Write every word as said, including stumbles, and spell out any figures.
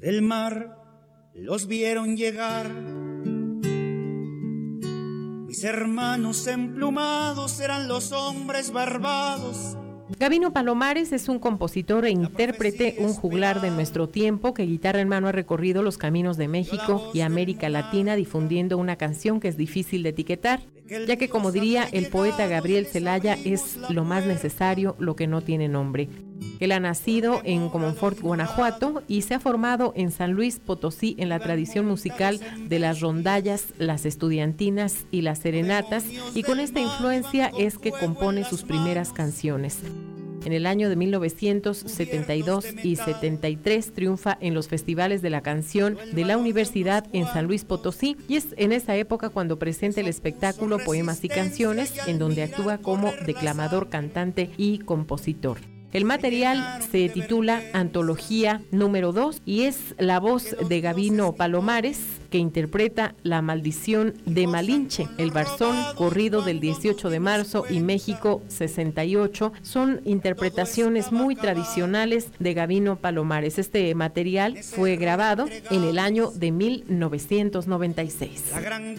Del mar los vieron llegar, mis hermanos emplumados eran los hombres barbados. Gabino Palomares es un compositor e intérprete, un juglar de nuestro tiempo que guitarra en mano ha recorrido los caminos de México y América Latina difundiendo una canción que es difícil de etiquetar, ya que como diría el poeta Gabriel Celaya, es lo más necesario lo que no tiene nombre. Él ha nacido en Comonfort, Guanajuato, y se ha formado en San Luis Potosí en la tradición musical de las rondallas, las estudiantinas y las serenatas, y con esta influencia es que compone sus primeras canciones. En el año de mil novecientos setenta y dos y setenta y tres triunfa en los festivales de la canción de la Universidad en San Luis Potosí, y es en esa época cuando presenta el espectáculo Poemas y Canciones, en donde actúa como declamador, cantante y compositor. El material se titula Antología número dos y es la voz de Gabino Palomares, que interpreta La Maldición de Malinche, El Barzón, corrido del dieciocho de marzo y México sesenta y ocho. Son interpretaciones muy tradicionales de Gabino Palomares. Este material fue grabado en el año de mil novecientos noventa y seis.